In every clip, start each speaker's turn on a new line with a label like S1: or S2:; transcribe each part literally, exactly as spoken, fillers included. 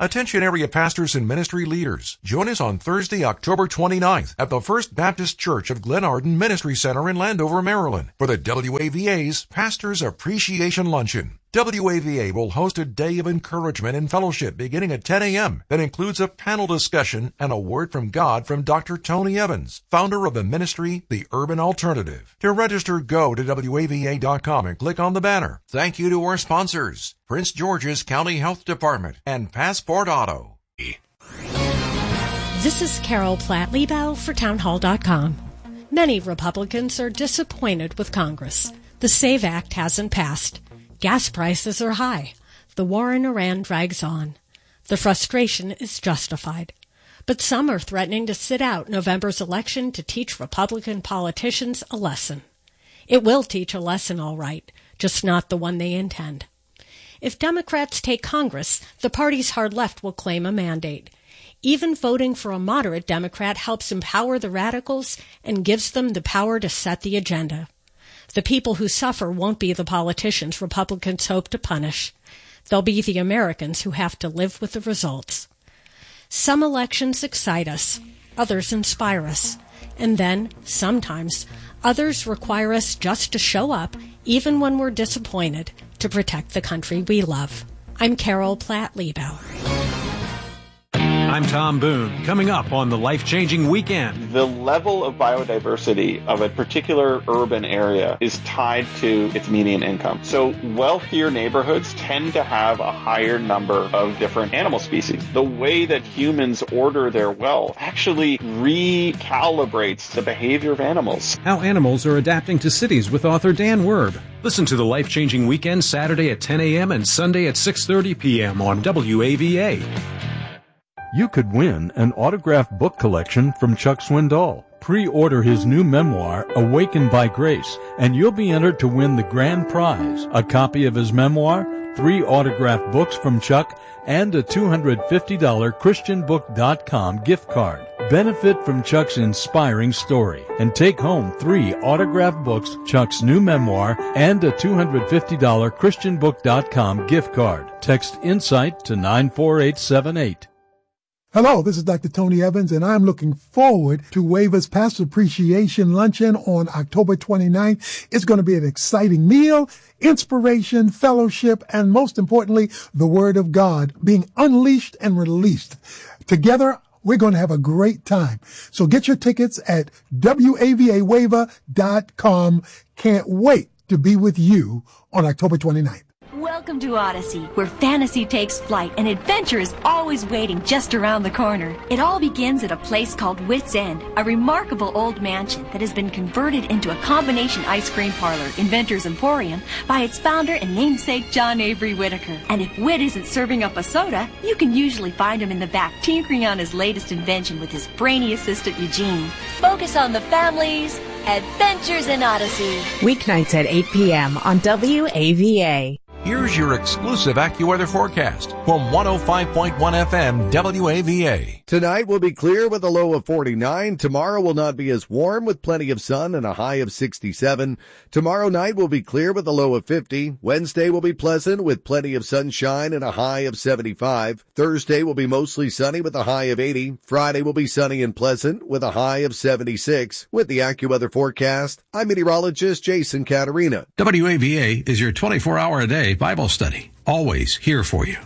S1: Attention area pastors and ministry leaders. Join us on Thursday, October twenty-ninth at the First Baptist Church of Glen Arden Ministry Center in Landover, Maryland for the W A V A's Pastors Appreciation Luncheon. W A V A will host a day of encouragement and fellowship beginning at ten a.m. that includes a panel discussion and a word from God from Doctor Tony Evans, founder of the ministry, The Urban Alternative. To register, go to W A V A dot com and click on the banner. Thank you to our sponsors, Prince George's County Health Department and Passport Auto.
S2: This is Carol Platt-Liebau for townhall dot com. Many Republicans are disappointed with Congress. The SAVE Act hasn't passed. Gas prices are high. The war in Iran drags on. The frustration is justified. But some are threatening to sit out November's election to teach Republican politicians a lesson. It will teach a lesson, all right, just not the one they intend. If Democrats take Congress, the party's hard left will claim a mandate. Even voting for a moderate Democrat helps empower the radicals and gives them the power to set the agenda. The people who suffer won't be the politicians Republicans hope to punish. They'll be the Americans who have to live with the results. Some elections excite us, others inspire us, and then, sometimes, others require us just to show up, even when we're disappointed, to protect the country we love. I'm Carol Platt-Liebau.
S3: I'm Tom Boone. Coming up on the Life-Changing Weekend.
S4: The level of biodiversity of a particular urban area is tied to its median income. So wealthier neighborhoods tend to have a higher number of different animal species. The way that humans order their wealth actually recalibrates the behavior of animals.
S3: How animals are adapting to cities with author Dan Werb. Listen to the Life-Changing Weekend Saturday at ten a.m. and Sunday at six thirty p.m. on W A V A.
S5: You could win an autographed book collection from Chuck Swindoll. Pre-order his new memoir, Awakened by Grace, and you'll be entered to win the grand prize, a copy of his memoir, three autographed books from Chuck, and a two hundred fifty dollars Christian book dot com gift card. Benefit from Chuck's inspiring story and take home three autographed books, Chuck's new memoir, and a two hundred fifty dollars Christian book dot com gift card. Text INSIGHT to nine four eight seven eight.
S6: Hello, this is Doctor Tony Evans, and I'm looking forward to WAVA's Pastor Appreciation Luncheon on October twenty-ninth. It's going to be an exciting meal, inspiration, fellowship, and most importantly, the Word of God being unleashed and released. Together, we're going to have a great time. So get your tickets at W A V A wava dot com. Can't wait to be with you on October twenty-ninth.
S7: Welcome to Odyssey, where fantasy takes flight and adventure is always waiting just around the corner. It all begins at a place called Wits End, a remarkable old mansion that has been converted into a combination ice cream parlor, Inventor's Emporium, by its founder and namesake John Avery Whitaker. And if Whit isn't serving up a soda, you can usually find him in the back tinkering on his latest invention with his brainy assistant Eugene. Focus on the family's adventures in Odyssey.
S8: Weeknights at eight p.m. on W A V A.
S1: Here's your exclusive AccuWeather forecast from one oh five point one F M W A V A.
S9: Tonight will be clear with a low of forty-nine. Tomorrow will not be as warm with plenty of sun and a high of sixty-seven. Tomorrow night will be clear with a low of fifty. Wednesday will be pleasant with plenty of sunshine and a high of seventy-five. Thursday will be mostly sunny with a high of eighty. Friday will be sunny and pleasant with a high of seventy-six. With the AccuWeather forecast, I'm meteorologist Jason Caterina.
S10: W A V A is your twenty-four hour a day Bible study, always here for you.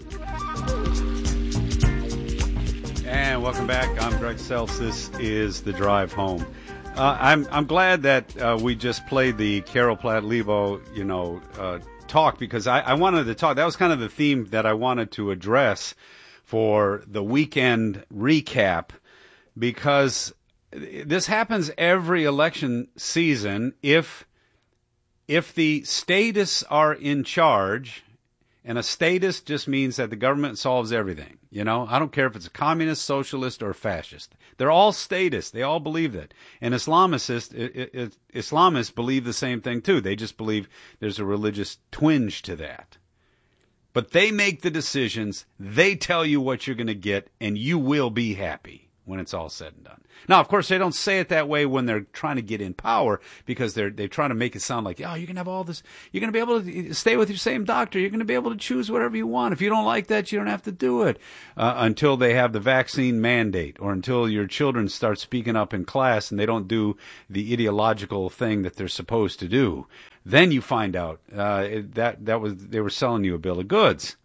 S11: And welcome back. I'm Greg Seltz. This is The Drive Home. Uh, I'm I'm glad that uh, we just played the Carol Platt-Liebau, you know, uh, talk, because I, I wanted to talk. That was kind of the theme that I wanted to address for the weekend recap, because this happens every election season. If If the statists are in charge, and a statist just means that the government solves everything, you know, I don't care if it's a communist, socialist, or fascist. They're all statists. They all believe that. And Islamists, Islamists believe the same thing too. They just believe there's a religious twinge to that. But they make the decisions. They tell you what you're going to get, and you will be happy. when it's all said and done. Now, of course, they don't say it that way when they're trying to get in power, because they're they're trying to make it sound like, oh, you can have all this, you're going to be able to stay with your same doctor, you're going to be able to choose whatever you want. If you don't like that, you don't have to do it, uh, until they have the vaccine mandate, or until your children start speaking up in class and they don't do the ideological thing that they're supposed to do. Then you find out uh, that that was they were selling you a bill of goods.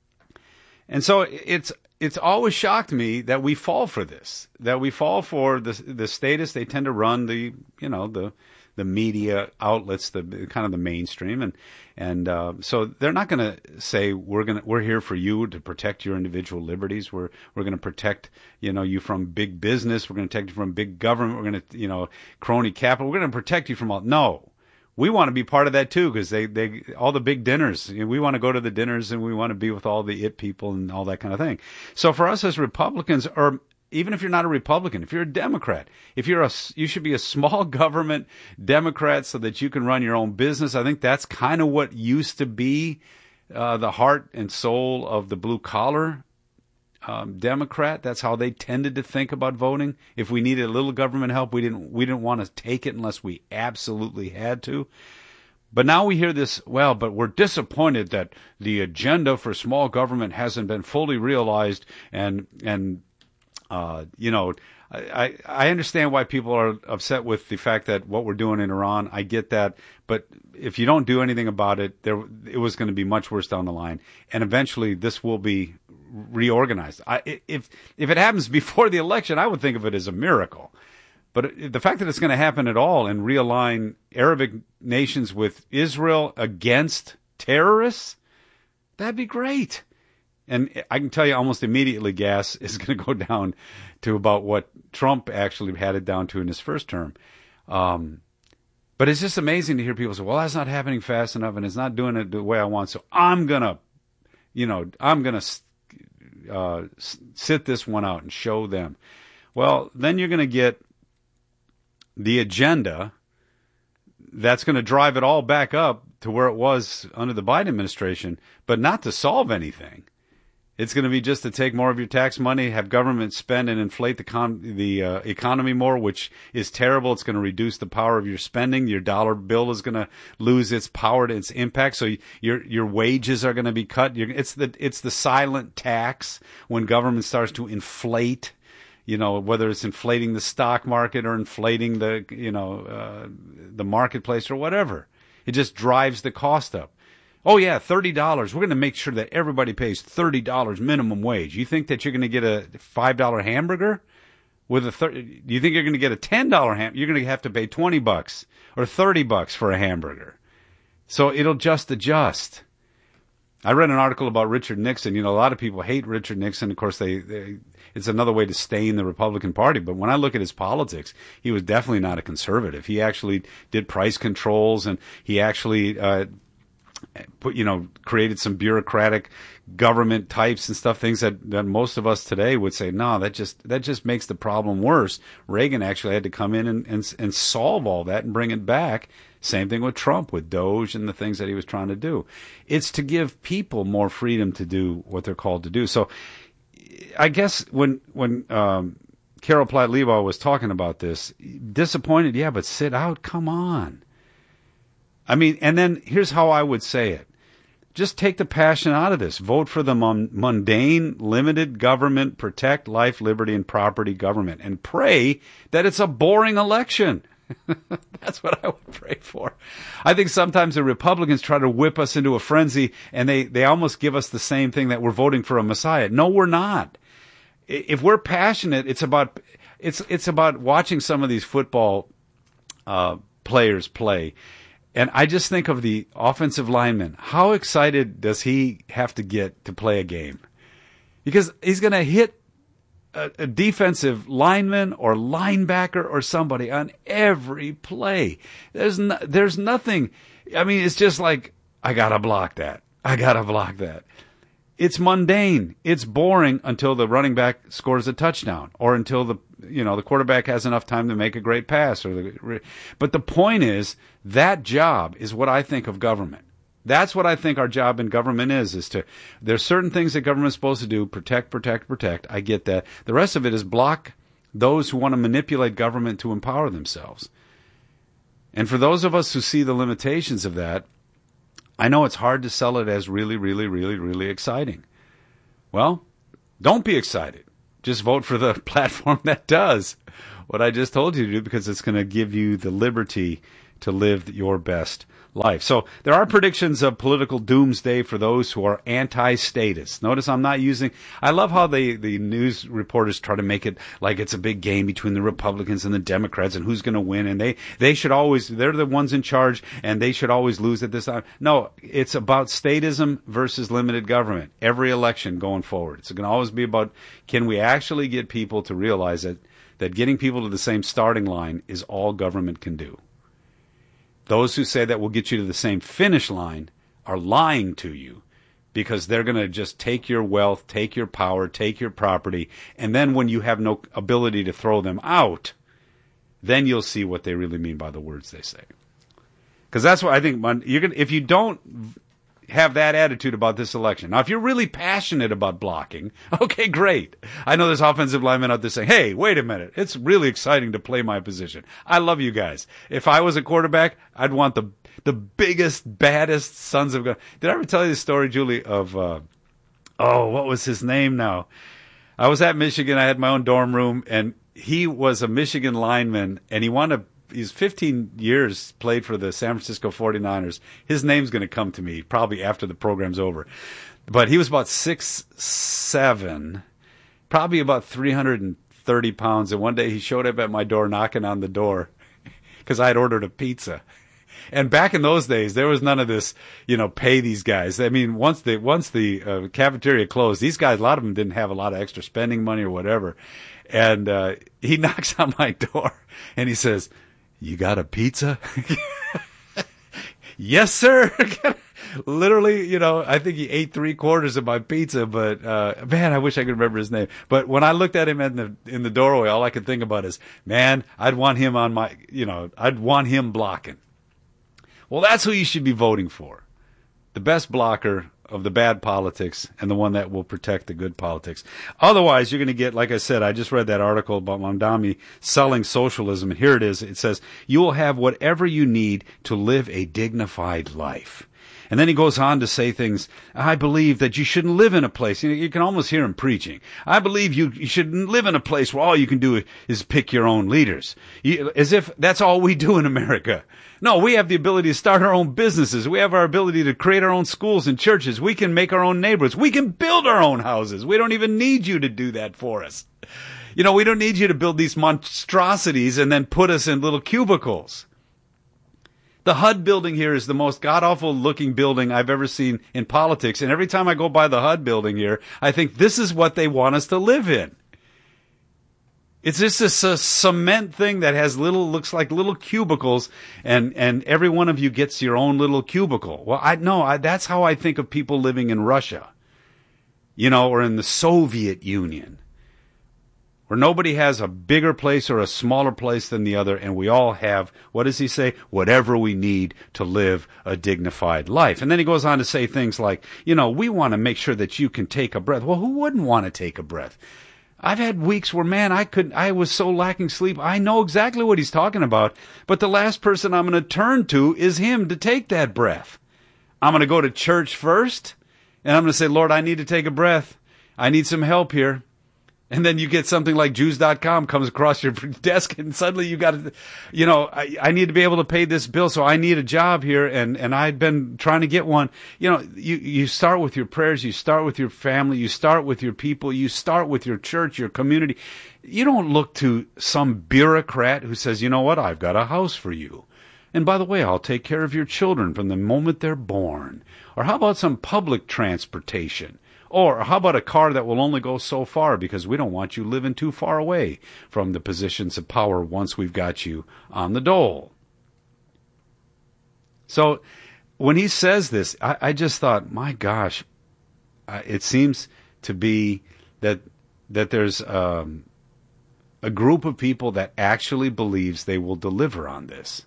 S11: And so it's it's always shocked me that we fall for this, that we fall for the the status. They tend to run the you know the the media outlets, the kind of the mainstream, and and uh, so they're not going to say we're going we're here for you to protect your individual liberties. We're we're going to protect you know you from big business. We're going to protect you from big government. We're going to you know crony capital. We're going to protect you from all. No. We want to be part of that too, because they, they, all the big dinners, you know, we want to go to the dinners and we want to be with all the it people and all that kind of thing. So for us as Republicans, or even if you're not a Republican, if you're a Democrat, if you're a, you should be a small government Democrat so that you can run your own business. I think that's kind of what used to be uh, the heart and soul of the blue collar Um, Democrat. That's how they tended to think about voting. If we needed a little government help, we didn't we didn't want to take it unless we absolutely had to. But now we hear this, well, but we're disappointed that the agenda for small government hasn't been fully realized, and and uh, you know, I, I understand why people are upset with the fact that what we're doing in Iran. I get that, but if you don't do anything about it, there it was going to be much worse down the line, and eventually this will be reorganized. I, if if it happens before the election, I would think of it as a miracle. But the fact that it's going to happen at all and realign Arabic nations with Israel against terrorists, that'd be great. And I can tell you almost immediately gas is going to go down to about what Trump actually had it down to in his first term. Um, but it's just amazing to hear people say, well, that's not happening fast enough and it's not doing it the way I want. So I'm going to, you know, I'm going to uh, sit this one out and show them. Well, then you're going to get the agenda that's going to drive it all back up to where it was under the Biden administration, but not to solve anything. It's going to be just to take more of your tax money, have government spend and inflate the con- the uh, economy more, which is terrible. It's going to reduce the power of your spending. Your dollar bill is going to lose its power to its impact. So your your wages are going to be cut. You're, it's the it's the silent tax when government starts to inflate. You know, whether it's inflating the stock market or inflating the you know uh, the marketplace or whatever, it just drives the cost up. Oh, yeah, thirty dollars. We're going to make sure that everybody pays thirty dollars minimum wage. You think that you're going to get a five dollar hamburger with a thirty? Do you think you're going to get a ten dollar ham? You're going to have to pay twenty bucks or thirty bucks for a hamburger. So it'll just adjust. I read an article about Richard Nixon. You know, a lot of people hate Richard Nixon. Of course, they, they it's another way to stain the Republican Party. But when I look at his politics, he was definitely not a conservative. He actually did price controls, and he actually uh, put, you know, created some bureaucratic government types and stuff, things that, that most of us today would say, no, that just that just makes the problem worse. Reagan actually had to come in and, and, and solve all that and bring it back. Same thing with Trump, with Doge and the things that he was trying to do. It's to give people more freedom to do what they're called to do. So I guess when when um, Carol Platt-Liebau was talking about this, disappointed, yeah, but sit out, come on. I mean, and then here's how I would say it. Just take the passion out of this. Vote for the mundane, limited government, protect life, liberty, and property government, and pray that it's a boring election. That's what I would pray for. I think sometimes the Republicans try to whip us into a frenzy, and they, they almost give us the same thing, that we're voting for a Messiah. No, we're not. If we're passionate, it's about it's it's about watching some of these football uh, players play. And I just think of the offensive lineman. How excited does he have to get to play a game? Because he's going to hit a, a defensive lineman or linebacker or somebody on every play. There's no, there's nothing. I mean, it's just like, I got to block that. I got to block that. It's mundane. It's boring until the running back scores a touchdown, or until the you know the quarterback has enough time to make a great pass. Or the, but the point is, that job is what I think of government. That's what I think our job in government is. Is to there's certain things that government's supposed to do: protect, protect, protect. I get that. The rest of it is block those who want to manipulate government to empower themselves. And for those of us who see the limitations of that, I know it's hard to sell it as really, really, really, really exciting. Well, don't be excited. Just vote for the platform that does what I just told you to do, because it's going to give you the liberty to live your best life. So there are predictions of political doomsday for those who are anti-statist. Notice I'm not using, I love how they, the news reporters try to make it like it's a big game between the Republicans and the Democrats and who's going to win, and they, they should always, they're the ones in charge and they should always lose at this time. No, it's about statism versus limited government. Every election going forward. It's going to always be about, can we actually get people to realize that, that getting people to the same starting line is all government can do. Those who say that will get you to the same finish line are lying to you, because they're going to just take your wealth, take your power, take your property, and then when you have no ability to throw them out, then you'll see what they really mean by the words they say. Because that's what I think, you're gonna, if you don't have that attitude about this election. Now, if you're really passionate about blocking, okay, great. I know there's offensive linemen out there saying, hey, wait a minute. It's really exciting to play my position. I love you guys. If I was a quarterback, I'd want the the biggest, baddest sons of God. Did I ever tell you the story, Julie, of, uh, oh, what was his name now? I was at Michigan. I had my own dorm room, and he was a Michigan lineman, and he wanted to He's fifteen years played for the San Francisco forty-niners. His name's going to come to me probably after the program's over. But he was about six seven, probably about three hundred thirty pounds. And one day he showed up at my door knocking on the door because I had ordered a pizza. And back in those days, there was none of this, you know, pay these guys. I mean, once the once the uh, cafeteria closed, these guys, a lot of them didn't have a lot of extra spending money or whatever. And uh, he knocks on my door and he says, "You got a pizza?" Yes, sir. Literally, you know, I think he ate three quarters of my pizza, but, uh, man, I wish I could remember his name. But when I looked at him in the, in the doorway, all I could think about is, man, I'd want him on my, you know, I'd want him blocking. Well, that's who you should be voting for. The best blocker of the bad politics and the one that will protect the good politics. Otherwise, you're going to get, like I said, I just read that article about Mamdani selling socialism, and here it is. It says, you will have whatever you need to live a dignified life. And then he goes on to say things, I believe that you shouldn't live in a place, you know, you can almost hear him preaching. I believe you, you shouldn't live in a place where all you can do is pick your own leaders. You, as if that's all we do in America. No, we have the ability to start our own businesses. We have our ability to create our own schools and churches. We can make our own neighborhoods. We can build our own houses. We don't even need you to do that for us. You know, we don't need you to build these monstrosities and then put us in little cubicles. The H U D building here is the most god-awful looking building I've ever seen in politics. And every time I go by the H U D building here, I think this is what they want us to live in. It's just this uh, cement thing that has little, looks like little cubicles, and, and every one of you gets your own little cubicle. Well, I no, I, that's how I think of people living in Russia, you know, or in the Soviet Union, where nobody has a bigger place or a smaller place than the other, and we all have, what does he say? Whatever we need to live a dignified life. And then he goes on to say things like, you know, we want to make sure that you can take a breath. Well, who wouldn't want to take a breath? I've had weeks where, man, I could, I was so lacking sleep. I know exactly what he's talking about, but the last person I'm going to turn to is him to take that breath. I'm going to go to church first, and I'm going to say, Lord, I need to take a breath. I need some help here. And then you get something like Jews dot com comes across your desk, and suddenly you got to, you know, I, I need to be able to pay this bill, so I need a job here, and, and I'd been trying to get one. You know, you, you start with your prayers, you start with your family, you start with your people, you start with your church, your community. You don't look to some bureaucrat who says, you know what, I've got a house for you. And by the way, I'll take care of your children from the moment they're born. Or how about some public transportation? Or how about a car that will only go so far because we don't want you living too far away from the positions of power once we've got you on the dole. So when he says this, I, I just thought, my gosh, uh, it seems to be that that there's um, a group of people that actually believes they will deliver on this.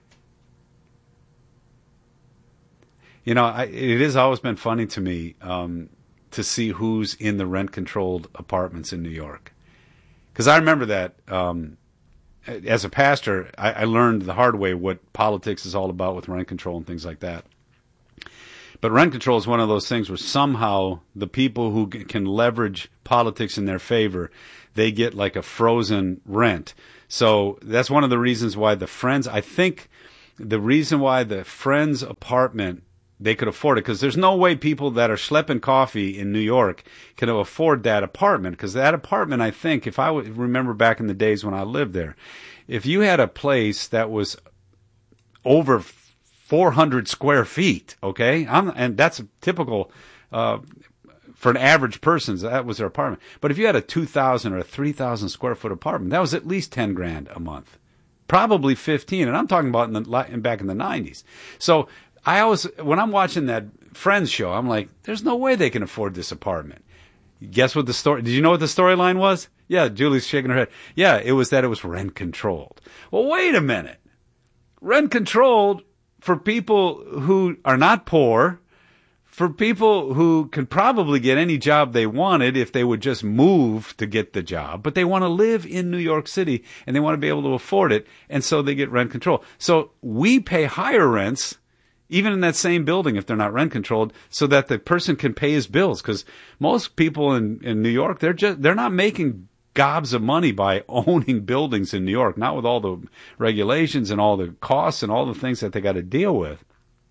S11: You know, I, it has always been funny to me um, to see who's in the rent-controlled apartments in New York. Because I remember that um, as a pastor, I, I learned the hard way what politics is all about with rent control and things like that. But rent control is one of those things where somehow the people who can leverage politics in their favor, they get like a frozen rent. So that's one of the reasons why the Friends, I think the reason why the Friends apartment, they could afford it, because there's no way people that are schlepping coffee in New York can afford that apartment. Because that apartment, I think, if I would remember back in the days when I lived there, if you had a place that was over four hundred square feet, okay, I'm, and that's typical uh, for an average person, that was their apartment. But if you had a two thousand or a three thousand square foot apartment, that was at least ten grand a month, probably fifteen, and I'm talking about in the, in back in the nineties. So I always, when I'm watching that Friends show, I'm like, there's no way they can afford this apartment. Guess what the story, did you know what the storyline was? Yeah, Julie's shaking her head. Yeah, it was that it was rent controlled. Well, wait a minute. Rent controlled for people who are not poor, for people who can probably get any job they wanted if they would just move to get the job, but they want to live in New York City and they want to be able to afford it, and so they get rent control. So we pay higher rents even in that same building if they're not rent controlled, so that the person can pay his bills, because most people in, in New York, they're just they're not making gobs of money by owning buildings in New York, not with all the regulations and all the costs and all the things that they got to deal with.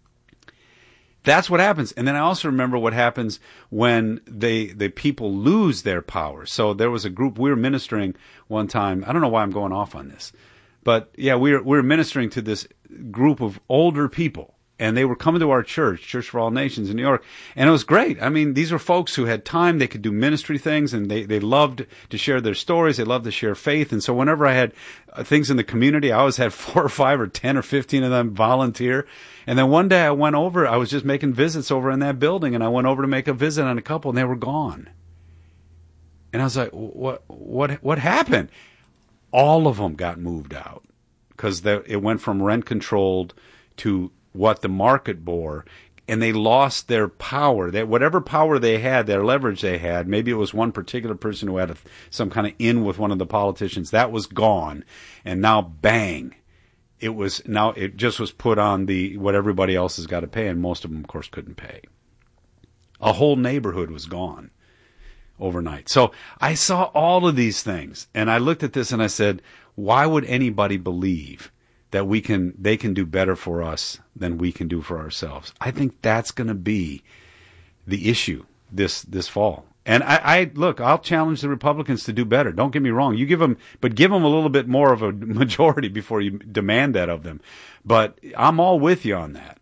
S11: That's what happens. And then I also remember what happens when they the people lose their power. So there was a group, we were ministering one time. I don't know why I'm going off on this. But yeah, we were, we were ministering to this group of older people. And they were coming to our church, Church for All Nations in New York. And it was great. I mean, these were folks who had time. They could do ministry things, and they, they loved to share their stories. They loved to share faith. And so whenever I had uh, things in the community, I always had four or five or ten or fifteen of them volunteer. And then one day I went over, I was just making visits over in that building, and I went over to make a visit on a couple, and they were gone. And I was like, what, what, what happened? All of them got moved out, because it went from rent controlled to what the market bore, and they lost their power. That whatever power they had, their leverage they had, maybe it was one particular person who had a, some kind of in with one of the politicians, that was gone. And now, bang, it was now it just was put on the what everybody else has got to pay, and most of them, of course, couldn't pay. A whole neighborhood was gone overnight. So I saw all of these things, and I looked at this and I said, why would anybody believe that we can, they can do better for us than we can do for ourselves? I think that's going to be the issue this this fall. And I, I look, I'll challenge the Republicans to do better. Don't get me wrong. You give them, but give them a little bit more of a majority before you demand that of them. But I'm all with you on that.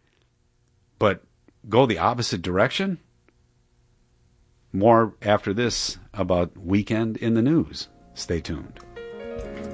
S11: But go the opposite direction? More after this about Weekend in the News. Stay tuned.